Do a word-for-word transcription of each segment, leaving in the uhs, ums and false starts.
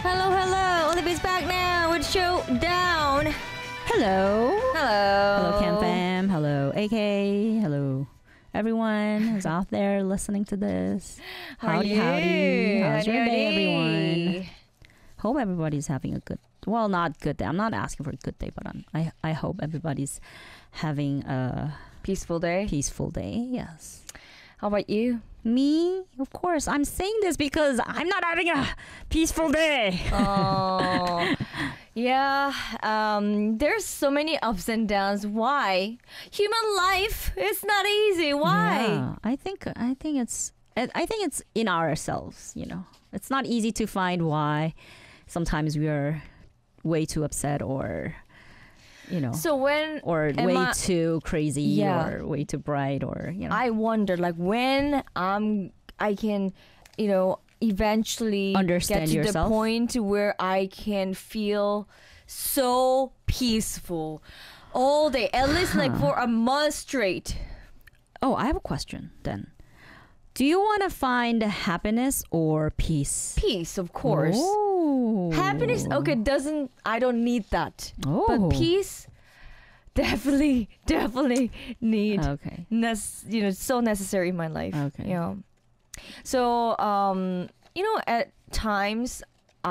Hello, hello. Olivia's back now with Showdown. Hello. Hello. Hello, Cam Fam. Hello, A K. Hello, everyone who's out there listening to this. How are Howdy, you? howdy. How's your Howdy, day, howdy. everyone? Hope everybody's having a good, well, not good day. I'm not asking for a good day, but I'm, I, I hope everybody's having a Peaceful day. peaceful day. Yes. How about you? Me, of course. I'm saying this because I'm not having a peaceful day. Oh, yeah. Um, there's so many ups and downs. Why? Human life is not easy. Why? Yeah, I think I think it's I I think it's in ourselves. You know, it's not easy to find why. Sometimes we are way too upset, or you know, So when or am way I- too crazy, Yeah. or way too bright, or you know. I wonder, like, when I'm, I can, you know, eventually Understand get to yourself? the point where I can feel so peaceful all day, at least like Huh. for a month straight. Oh, I have a question then. Do you want to find happiness or peace? Peace, of course. Oh. Happiness, okay, doesn't, I don't need that. Oh. But peace, definitely, definitely need. Okay. Nec- you know, so necessary in my life. Okay. You know. So, um, you know, at times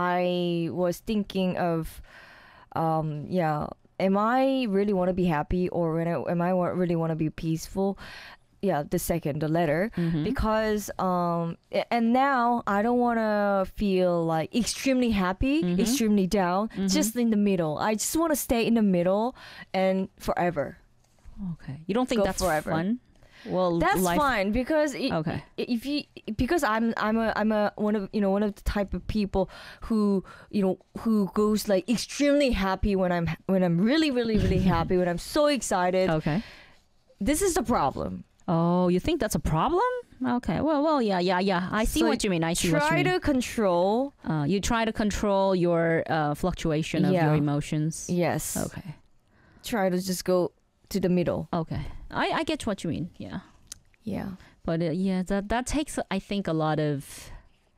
I was thinking of, um, yeah, am I really want to be happy, or when I, am I wa- really want to be peaceful? Yeah, the second, the letter, Mhm. because um, a- and now I don't want to feel like extremely happy, Mhm. extremely down, Mhm. just in the middle. I just want to stay in the middle and forever. Okay. You don't think Go that's forever. fun? Well, That's life- fine because i- Okay. if you because I'm I'm a I'm a one of you know one of the type of people who you know who goes like extremely happy when I'm when I'm really really really happy, when I'm so excited. Okay. This is the problem. Oh, you think that's a problem? Okay. Well, well, yeah, yeah, yeah. I see So what you mean. I see what you Try mean. to control. Uh, you try to control your uh, fluctuation of Yeah. your emotions. Yes. Okay. Try to just go to the middle. Okay. I, I get what you mean. Yeah. Yeah. But uh, yeah, that that takes, I think, a lot of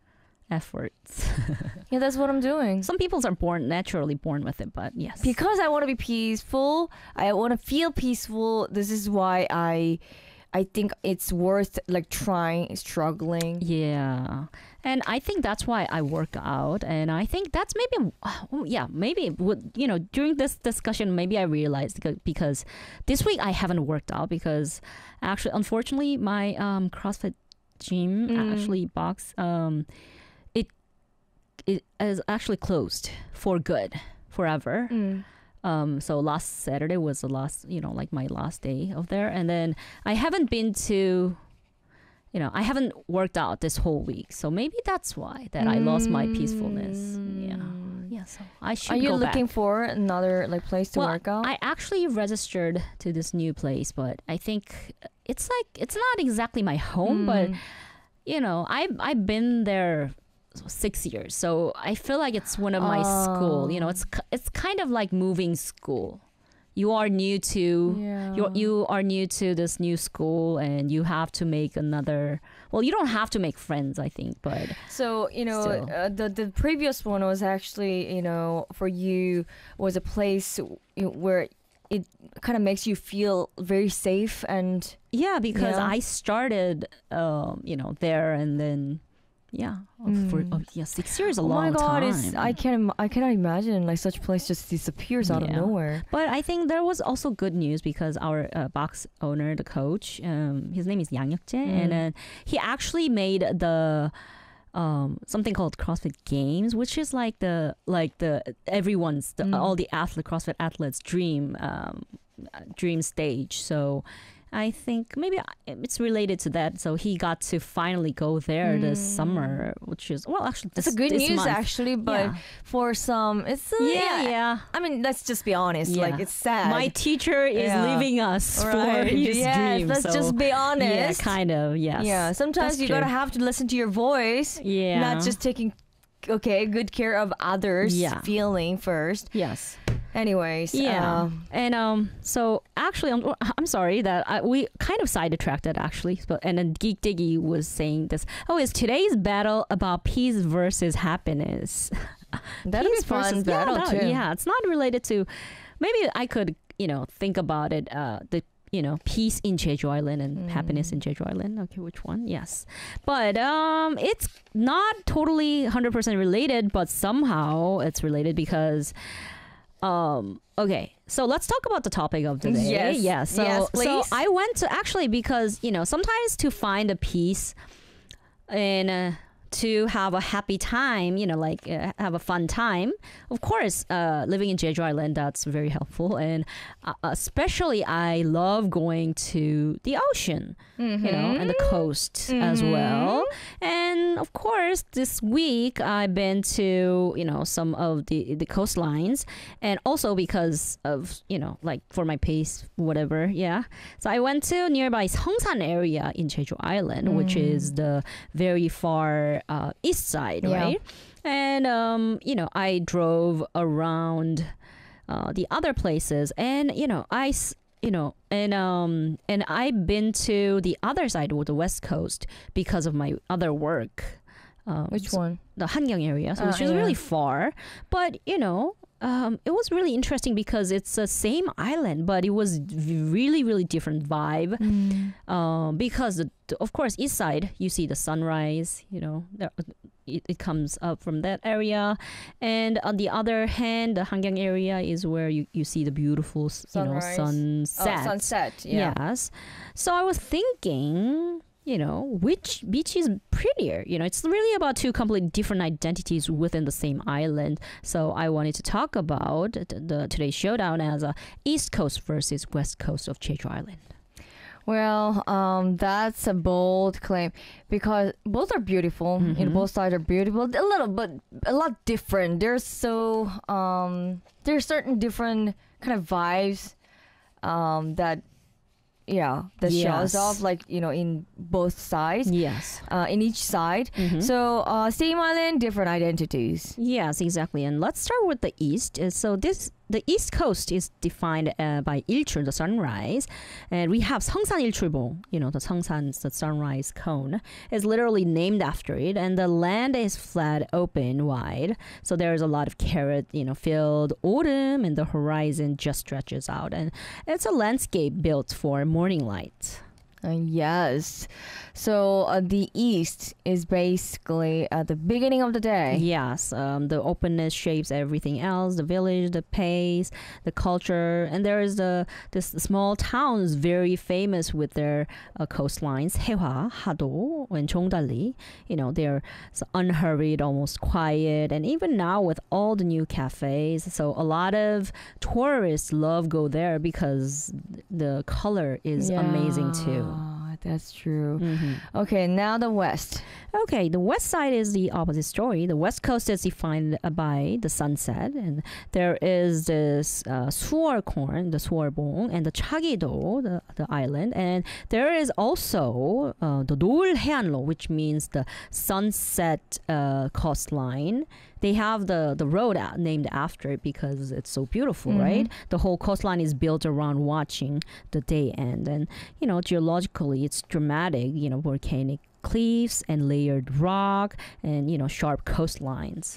efforts. Yeah, that's what I'm doing. Some people are born naturally born with it, but yes. Because I want to be peaceful, I want to feel peaceful. This is why I I think it's worth like trying, struggling. Yeah. And I think that's why I work out. And I think that's maybe, oh, yeah, maybe, would you know, during this discussion, maybe I realized beca- because this week I haven't worked out because actually, unfortunately, my um, CrossFit gym, Mm. actually box, um, it it is actually closed for good, forever. Mm. Um, so last Saturday was the last, you know, like my last day of there. And then I haven't been to, you know, I haven't worked out this whole week. So maybe that's why that I lost my peacefulness. Yeah. Yeah. So I should Are you go looking back. for another like place to Well, work out? I actually registered to this new place, but I think it's like, it's not exactly my home, but Mm. you know, I've, I've been there six years, so I feel like it's one of my Oh. school. You know, it's ki- it's kind of like moving school. You are new to Yeah. you you are new to this new school, and you have to make another. Well, you don't have to make friends, I think, but So you know, Still. uh, the the previous one was actually you know for you was a place you know, where it kind of makes you feel very safe and yeah, because Yeah. I started, um, you know, there, and then yeah, for Mm. oh, yeah, six years is a oh long my god, time. it's, I can't im- I cannot imagine like such place just disappears out of Yeah. nowhere. But I think there was also good news because our uh, box owner, the coach, um, his name is Yang Yuk-jae, Mm. and then he actually made the um, something called CrossFit Games, which is like the like the everyone's the, Mm. all the athlete CrossFit athletes' dream um, uh, dream stage. So I think maybe it's related to that. So he got to finally go there this Mm. summer, which is well, actually, It's this, a good this news month. actually, but Yeah. for some, it's uh, Yeah, yeah. I mean, let's just be honest. Yeah. Like it's sad. My teacher is Yeah. leaving us for Right. his yes, dream. let's so, just be honest. yeah, kind of. Yes. Yeah, sometimes That's you true. gotta have to listen to your voice, Yeah. not just taking okay good care of others' Yeah. feeling first. Yes. Anyways, Yeah. uh, And um, so actually, I'm, I'm sorry that I, we kind of sidetracked it actually. But and then Geek Diggy was saying this. Oh, is today's battle about peace versus happiness? That'd be Peace fun versus battle yeah, that- too. yeah, it's not related to. Maybe I could, you know, think about it. Uh, the you know, peace in Jeju Island and Mm. happiness in Jeju Island. Okay, which one? Yes, but um, it's not totally one hundred percent related, but somehow it's related because. Um. Okay. So let's talk about the topic of the day. Yes. Yeah. So Yes, so please. I went to actually because you know sometimes to find a peace and uh, to have a happy time, you know, like uh, have a fun time. Of course, uh, living in Jeju Island, that's very helpful, and uh, especially I love going to the ocean, you know, and the coast as Mhm. well. And of course, this week I've been to you know some of the the coastlines, and also because of you know like for my pace, whatever. Yeah, so I went to nearby Seongsan area in Jeju Island, which Mm. is the very far uh, east side, Yeah. right? And um, you know, I drove around uh, the other places, and you know, I s- you know, and um, and I've been to the other side, or the west coast, because of my other work. Um, Which so one? the Hanyang area, so Ah, which is yeah. really far. But you know, um, it was really interesting because it's the same island, but it was v- really, really different vibe. Mm. Um, because the, the- of course, east side you see the sunrise. You know, there, it, it comes up from that area, and on the other hand, the Hanyang area is where you, you see the beautiful, s- you know, Sunrise. sunset. Oh, sunset. Yeah. Yes. So I was thinking, you know, which beach is prettier? You know, it's really about two completely different identities within the same island. So I wanted to talk about the, the today's showdown as a East Coast versus West Coast of Jeju Island. Well, um, that's a bold claim because both are beautiful. You know, Mhm. both sides are beautiful. A little, but a lot different. There's so um, there's certain different kind of vibes um, that yeah that shows Yes. off like you know in both sides, Yes. uh, in each side. Mhm. So uh, same island, different identities. Yes, exactly. And let's start with the east. Uh, So this the east coast is defined uh, by ilchul, the sunrise, and we have Seongsan ilchulbong. You know, the Seongsan's the sunrise cone is literally named after it, and the land is flat, open, wide. So there's a lot of carrot, you know, filled autumn, and the horizon just stretches out, and it's a landscape built for morning light. Uh, yes. So uh, the east is basically at the beginning of the day. Yes, um, the openness shapes everything else, the village, the pace, the culture, and there is the this small towns very famous with their uh, coastlines, Haehwa, Hado, and Cheongdali. You know, they're so unhurried, almost quiet, and even now with all the new cafes, so a lot of tourists love go there because the color is amazing too. Yeah, that's true. Mhm. Okay, now the west. Okay, the west side is the opposite story. The west coast is defined uh, by the sunset, and there is this uh, Suor corn, the Suorbong, and the Chagido, the, the island, and there is also uh, the Dol Heanlo, which means the sunset uh, coastline. They have the, the road a- named after it because it's so beautiful, Mhm. right? The whole coastline is built around watching the day end. And, you know, geologically, it's dramatic, you know, volcanic cliffs and layered rock and, you know, sharp coastlines.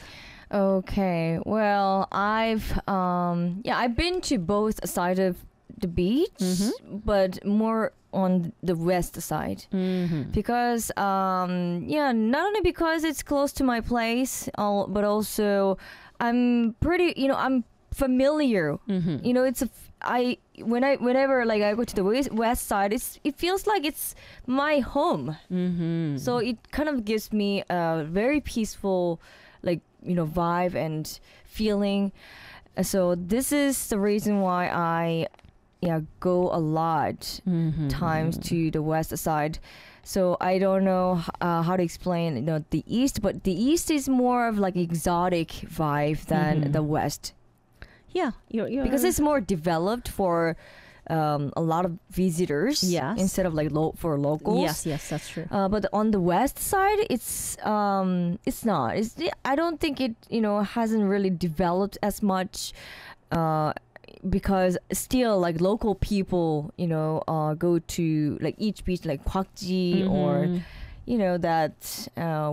Okay, well, I've um yeah, I've been to both sides of the beach, Mhm. but more on the west side. Mm-hmm. Because um yeah, not only because it's close to my place, uh, but also I'm pretty, you know, I'm familiar. Mm-hmm. You know, it's a f- I when I whenever like I go to the west, west side, it's it feels like it's my home. Mm-hmm. So it kind of gives me a very peaceful, like, you know, vibe and feeling. Uh, So this is the reason why I, yeah, go a lot mm-hmm. times to the west side. So I don't know h- uh, how to explain, you know, the east, but the east is more of like exotic vibe than Mhm. the west Yeah, you're, you're because it's more developed for um, a lot of visitors Yes. instead of like lo- for locals. yes, yes, that's true. Uh, but on the west side, it's um, it's not. It's I don't think it you know hasn't really developed as much, uh, because still like local people you know uh, go to like each beach like Gwakji or Mhm. you know that uh, w-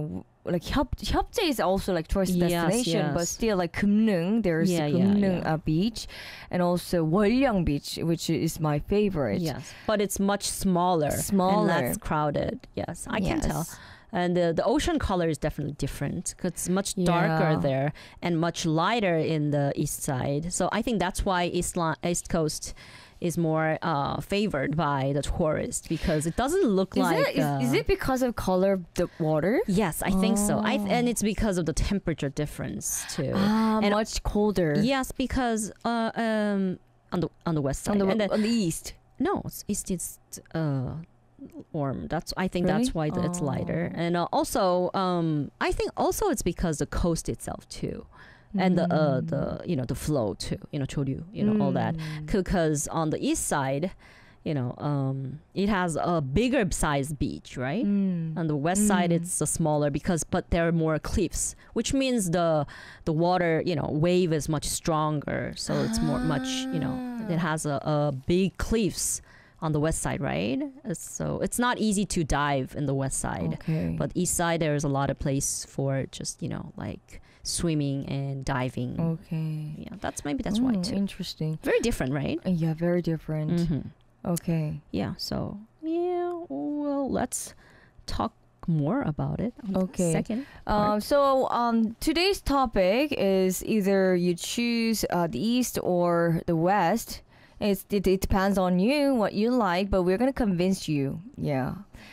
like Hyop, Hyopjae is also like tourist Yes, destination, but yes. still like Kumnung, there's Yeah, the yeah, Kumnung yeah. Uh, beach, and also Wollyang beach, which is my favorite. Yes, but it's much smaller, Smaller. and less crowded. Yes, I can tell. Yes. And the the ocean color is definitely different 'cause it's much darker Yeah. there and much lighter in the east side. So I think that's why East Li- East Coast is more uh, favored by the tourists because it doesn't look Is, like. it, is, uh, is it because of color of the water? Yes, I think so. I th- Oh. and it's because of the temperature difference too. Ah, And- much colder. Yes, because uh, um, on the on the west side On the, and then, on the east. no, it's it's, it's uh, warm. That's I think Really? that's why th- it's lighter. Oh. And uh, also, um, I think also it's because the coast itself too, and the uh, the you know the flow too. You know, Choryu, you know all that. Mm. Because on the east side, you know, um, it has a bigger size beach, right? Mm. On the west side, Mm. it's a smaller because, but there are more cliffs, which means the the water, you know, wave is much stronger, so it's more much, you know, it Ah. has a, a big cliffs on the west side, right? Uh, So it's not easy to dive in the west side, Okay. but east side there's a lot of place for just, you know, like swimming and diving. okay. Yeah, that's maybe that's why Mm, too. Interesting. Very different, right? Uh, Yeah, very different. hmm Okay. Yeah. So yeah, well, let's talk more about it. On the Okay. second. Um, so um, today's topic is either you choose uh, the east or the west. It's, it, it depends on you what you like, but we're gonna convince you. Yeah.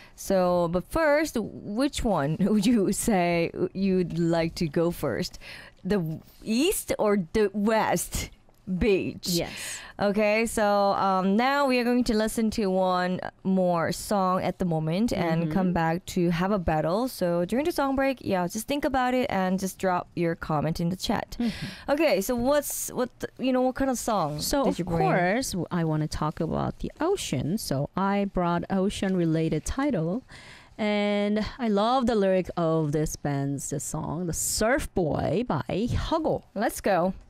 So, but first, which one would you say you'd like to go first? The east or the west beach? Yes. Okay, so um, now we are going to listen to one more song at the moment and Mhm. come back to have a battle. So during the song break, yeah, just think about it and just drop your comment in the chat. Okay, so what's what the- you know what kind of song So did of you bring? course, w- I want to talk about the ocean. So I brought ocean-related title, and I love the lyric of this band's this song, "The Surf Boy" by Huggle. Let's go.